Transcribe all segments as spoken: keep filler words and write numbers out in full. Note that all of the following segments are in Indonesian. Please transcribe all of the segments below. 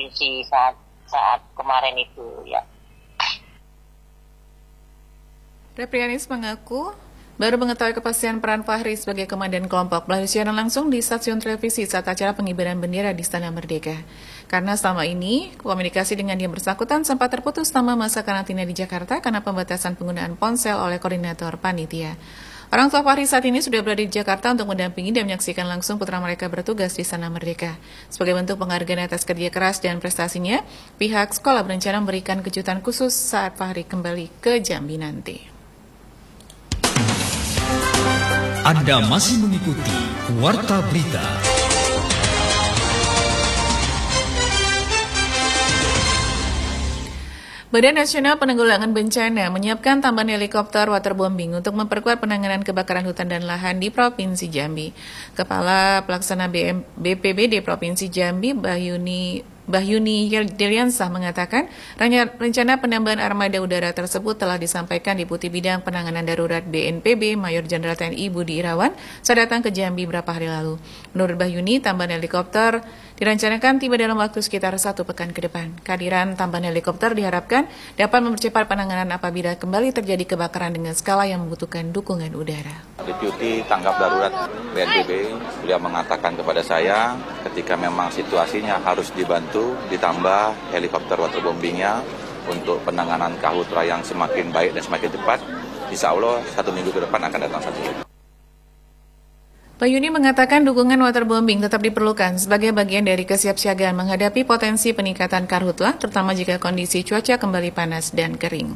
provinsi saat saat kemarin itu ya. Reprianis mengaku baru mengetahui kepastian peran Fahri sebagai komandan kelompok melalui siaran langsung di stasiun televisi saat acara pengibaran bendera di Istana Merdeka. Karena selama ini komunikasi dengan yang bersangkutan sempat terputus selama masa karantina di Jakarta karena pembatasan penggunaan ponsel oleh koordinator panitia. Orang tua Fahri saat ini sudah berada di Jakarta untuk mendampingi dan menyaksikan langsung putra mereka bertugas di Istana Merdeka. Sebagai bentuk penghargaan atas kerja keras dan prestasinya, pihak sekolah berencana memberikan kejutan khusus saat Fahri kembali ke Jambi nanti. Anda masih mengikuti Warta Berita. Badan Nasional Penanggulangan Bencana menyiapkan tambahan helikopter waterbombing untuk memperkuat penanganan kebakaran hutan dan lahan di Provinsi Jambi. Kepala Pelaksana B P B D Provinsi Jambi, Bahyuni Bahyuni Deliansah mengatakan, rencana penambahan armada udara tersebut telah disampaikan Deputi Bidang Penanganan Darurat B N P B Mayor Jenderal T N I Budi Irawan saat datang ke Jambi beberapa hari lalu. Menurut Bahyuni, tambahan helikopter direncanakan tiba dalam waktu sekitar satu pekan ke depan. Kehadiran tambahan helikopter diharapkan dapat mempercepat penanganan apabila kembali terjadi kebakaran dengan skala yang membutuhkan dukungan udara. Deputi Tanggap Darurat B N P B, beliau mengatakan kepada saya ketika memang situasinya harus dibantu, ditambah helikopter waterbombingnya untuk penanganan karhutla yang semakin baik dan semakin cepat, insya Allah satu minggu ke depan akan datang satu. Pak Yuni mengatakan dukungan waterbombing tetap diperlukan sebagai bagian dari kesiapsiagaan menghadapi potensi peningkatan karhutla, terutama jika kondisi cuaca kembali panas dan kering.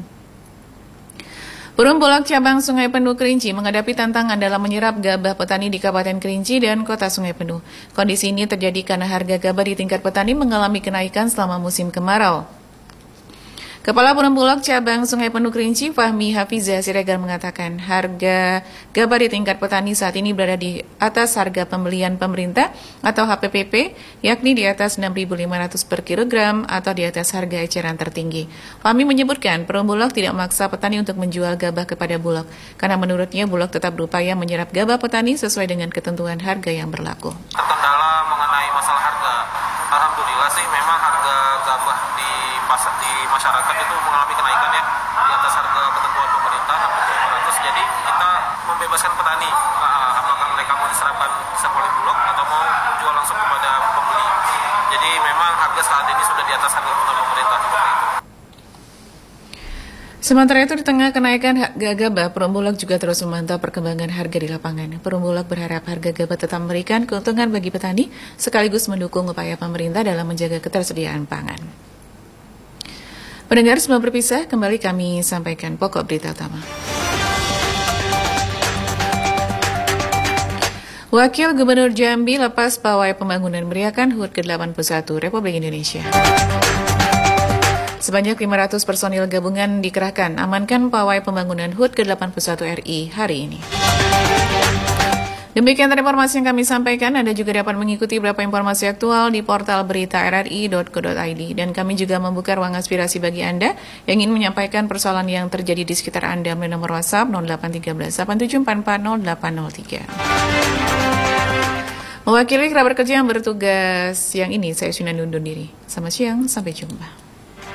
Perum Bulog cabang Sungai Penuh Kerinci menghadapi tantangan dalam menyerap gabah petani di Kabupaten Kerinci dan Kota Sungai Penuh. Kondisi ini terjadi karena harga gabah di tingkat petani mengalami kenaikan selama musim kemarau. Kepala Perum Bulog cabang Sungai Penuh Kerinci, Fahmi Hafizah Siregar mengatakan harga gabah di tingkat petani saat ini berada di atas harga pembelian pemerintah atau H P P P, yakni di atas enam ribu lima ratus per kilogram atau di atas harga eceran tertinggi. Fahmi menyebutkan Perum Bulog tidak memaksa petani untuk menjual gabah kepada Bulog, karena menurutnya Bulog tetap berupaya menyerap gabah petani sesuai dengan ketentuan harga yang berlaku. Terkendala mengenai masalah harga, alhamdulillah sih memang harga gabah di pasar di masyarakat itu mengalami kenaikan ya di atas harga ketentuan pemerintah enam ribu lima ratus. Jadi kita membebaskan petani, nah, apakah mereka mau diserahkan oleh Bulog atau mau jual langsung kepada pembeli. Jadi memang harga saat ini sudah di atas harga ketentuan pemerintah. Sementara itu, di tengah kenaikan harga gabah, Perum Bulog juga terus memantau perkembangan harga di lapangan. Perum Bulog berharap harga gabah tetap memberikan keuntungan bagi petani, sekaligus mendukung upaya pemerintah dalam menjaga ketersediaan pangan. Pendengar, sebelum berpisah, kembali kami sampaikan pokok berita utama. Wakil Gubernur Jambi lepas pawai pembangunan meriahkan H U T ke delapan puluh satu Republik Indonesia. Sebanyak lima ratus personil gabungan dikerahkan amankan pawai pembangunan H U T ke delapan puluh satu R I hari ini. Demikian informasi yang kami sampaikan. Anda juga dapat mengikuti beberapa informasi aktual di portal berita r r i dot co dot i d. Dan kami juga membuka ruang aspirasi bagi Anda yang ingin menyampaikan persoalan yang terjadi di sekitar Anda melalui nomor WhatsApp nol delapan satu tiga delapan tujuh empat empat nol delapan nol tiga. Mewakili kerabat kerja yang bertugas yang ini, saya Sunan undur diri. Selamat siang, sampai jumpa.